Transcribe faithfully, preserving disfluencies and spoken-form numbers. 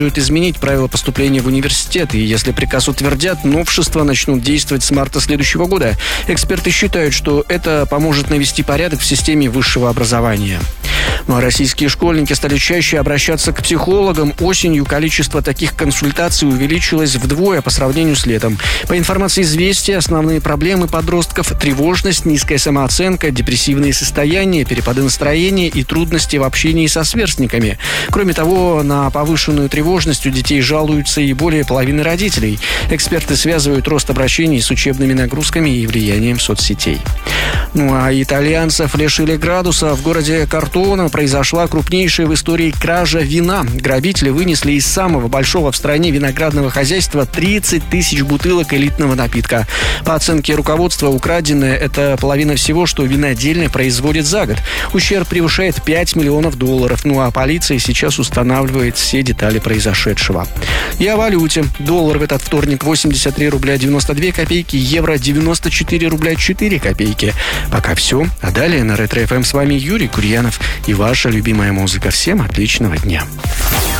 изменить правила поступления в университет, и если приказ утвердят, новшества начнут действовать с марта следующего года. Эксперты считают, что это поможет навести порядок в системе высшего образования. Ну а российские школьники стали чаще обращаться к психологам. Осенью количество таких консультаций увеличилось вдвое по сравнению с летом. По информации «Известия», основные проблемы подростков – тревожность, низкая самооценка, депрессивные состояния, перепады настроения и трудности в общении со сверстниками. Кроме того, на повышенную тревожность у детей жалуются и более половины родителей. Эксперты связывают рост обращений с учебными нагрузками и влиянием соцсетей. Ну а итальянцев лишили градуса. В городе Картона произошла крупнейшая в истории кража вина. Грабители вынесли из самого большого в стране виноградного хозяйства тридцать тысяч бутылок элитного напитка. По оценке руководства, украденное – это половина всего, что винодельня производит за год. Ущерб превышает пять миллионов долларов. Ну а полиция сейчас устанавливает все детали произошедшего. И о валюте. Доллар в этот вторник восемьдесят три рубля девяносто две копейки, евро девяносто четыре рубля четыре копейки. Пока все. А далее на Ретро-эф эм с вами Юрий Курьянов и ваша любимая музыка. Всем отличного дня.